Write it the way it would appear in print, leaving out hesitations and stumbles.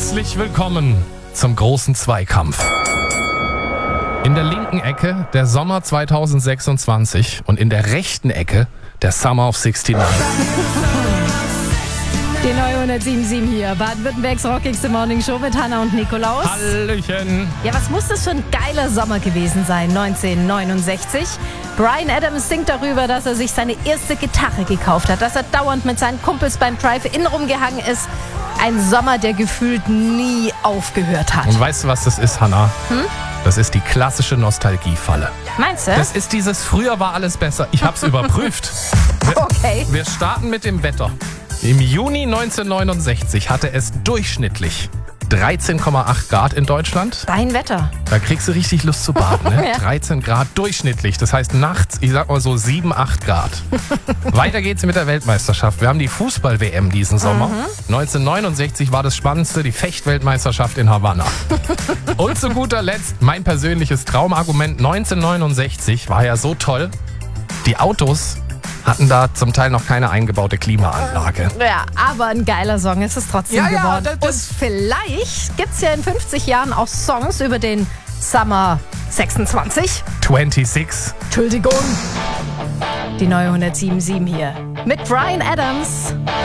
Herzlich willkommen zum großen Zweikampf. In der linken Ecke der Sommer 2026 und in der rechten Ecke der Summer of 69. Die neue 107.7 hier, Baden-Württembergs rockigste Morningshow mit Hanna und Nikolaus. Hallöchen. Ja, was muss das für ein geiler Sommer gewesen sein, 1969? Bryan Adams singt darüber, dass er sich seine erste Gitarre gekauft hat, dass er dauernd mit seinen Kumpels beim Drive-In rumgehangen ist. Ein Sommer, der gefühlt nie aufgehört hat. Und weißt du, was das ist, Hanna? Das ist die klassische Nostalgiefalle. Meinst du? Das ist dieses früher war alles besser. Ich hab's überprüft. Okay. Wir starten mit dem Wetter. Im Juni 1969 hatte es durchschnittlich 13,8 Grad in Deutschland. Dein Wetter. Da kriegst du richtig Lust zu baden. Ne? Ja. 13 Grad durchschnittlich. Das heißt nachts, ich sag mal so 7, 8 Grad. Weiter geht's mit der Weltmeisterschaft. Wir haben die Fußball-WM diesen Sommer. 1969 war das Spannendste, die Fechtweltmeisterschaft in Havanna. Und zu guter Letzt, mein persönliches Traumargument 1969 war ja so toll. Die Autos hatten da zum Teil noch keine eingebaute Klimaanlage. Ja, aber ein geiler Song ist es trotzdem Ja, ja, geworden. das- Und vielleicht gibt es ja in 50 Jahren auch Songs über den Summer 26. 26. Entschuldigung. Die neue 107.7 hier. Mit Bryan Adams.